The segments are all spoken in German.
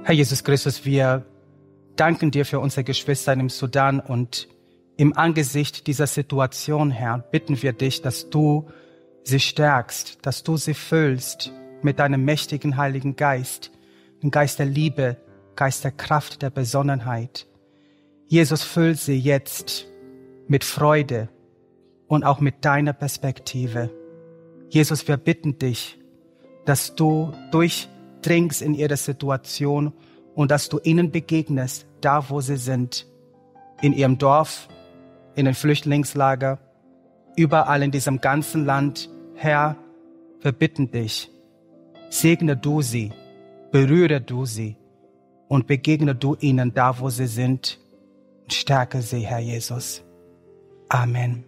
Herr Jesus Christus, wir danken dir für unsere Geschwister im Sudan und im Angesicht dieser Situation, Herr, bitten wir dich, dass du sie stärkst, dass du sie füllst mit deinem mächtigen Heiligen Geist, dem Geist der Liebe, Geist der Kraft, der Besonnenheit. Jesus, füll sie jetzt mit Freude und auch mit deiner Perspektive. Jesus, wir bitten dich, dass du durchdringst in ihre Situation und dass du ihnen begegnest, da wo sie sind, in ihrem Dorf, in den Flüchtlingslager, überall in diesem ganzen Land. Herr, wir bitten dich, segne du sie, berühre du sie und begegne du ihnen da, wo sie sind und stärke sie, Herr Jesus. Amen.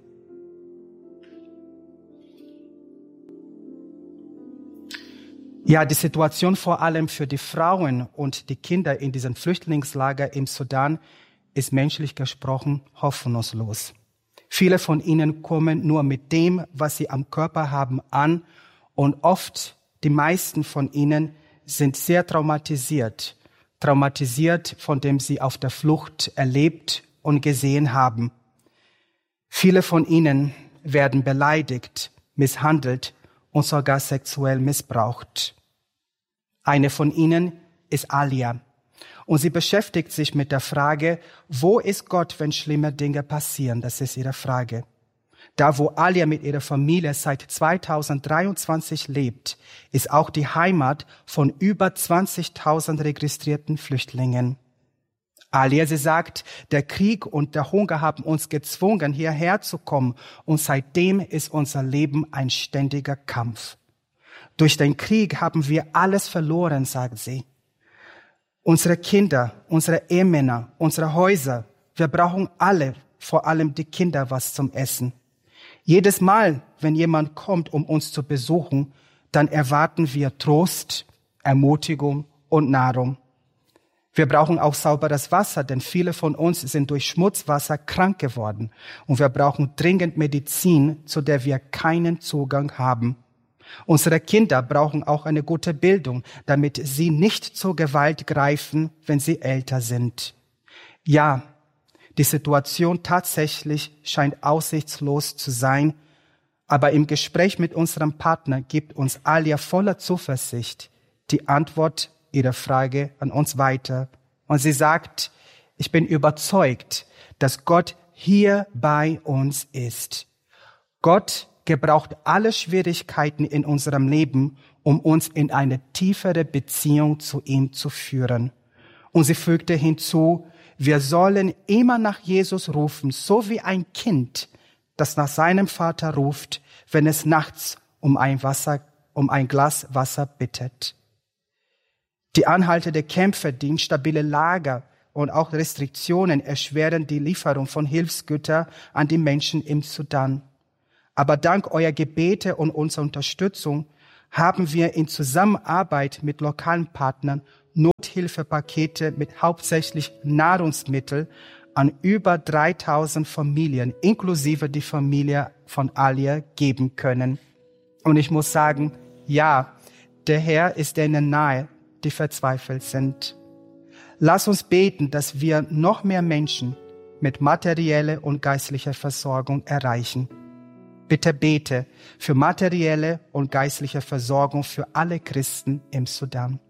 Ja, die Situation vor allem für die Frauen und die Kinder in diesen Flüchtlingslager im Sudan ist menschlich gesprochen hoffnungslos. Viele von ihnen kommen nur mit dem, was sie am Körper haben, an und oft, die meisten von ihnen, sind sehr traumatisiert von dem sie auf der Flucht erlebt und gesehen haben. Viele von ihnen werden beleidigt, misshandelt und sogar sexuell missbraucht. Eine von ihnen ist Alia. Und sie beschäftigt sich mit der Frage, wo ist Gott, wenn schlimme Dinge passieren? Das ist ihre Frage. Da, wo Alia mit ihrer Familie seit 2023 lebt, ist auch die Heimat von über 20.000 registrierten Flüchtlingen. Alia, sie sagt, der Krieg und der Hunger haben uns gezwungen, hierher zu kommen. Und seitdem ist unser Leben ein ständiger Kampf. Durch den Krieg haben wir alles verloren, sagt sie. Unsere Kinder, unsere Ehemänner, unsere Häuser, wir brauchen alle, vor allem die Kinder, was zum Essen. Jedes Mal, wenn jemand kommt, um uns zu besuchen, dann erwarten wir Trost, Ermutigung und Nahrung. Wir brauchen auch sauberes Wasser, denn viele von uns sind durch Schmutzwasser krank geworden. Und wir brauchen dringend Medizin, zu der wir keinen Zugang haben. Unsere Kinder brauchen auch eine gute Bildung, damit sie nicht zur Gewalt greifen, wenn sie älter sind. Ja, die Situation tatsächlich scheint aussichtslos zu sein, aber im Gespräch mit unserem Partner gibt uns Alia voller Zuversicht die Antwort ihrer Frage an uns weiter. Und sie sagt, ich bin überzeugt, dass Gott hier bei uns ist. Gott gebraucht alle Schwierigkeiten in unserem Leben, um uns in eine tiefere Beziehung zu ihm zu führen. Und sie fügte hinzu, wir sollen immer nach Jesus rufen, so wie ein Kind, das nach seinem Vater ruft, wenn es nachts um ein Glas Wasser bittet. Die anhaltenden Kämpfe, die instabile Lager und auch Restriktionen erschweren die Lieferung von Hilfsgütern an die Menschen im Sudan. Aber dank eurer Gebete und unserer Unterstützung haben wir in Zusammenarbeit mit lokalen Partnern Nothilfepakete mit hauptsächlich Nahrungsmitteln an über 3.000 Familien, inklusive die Familie von Alia, geben können. Und ich muss sagen, ja, der Herr ist denen nahe, die verzweifelt sind. Lass uns beten, dass wir noch mehr Menschen mit materieller und geistlicher Versorgung erreichen. Bitte bete für materielle und geistliche Versorgung für alle Christen im Sudan.